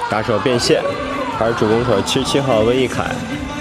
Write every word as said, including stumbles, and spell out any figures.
打手变线，而主攻手七十七号温逸凯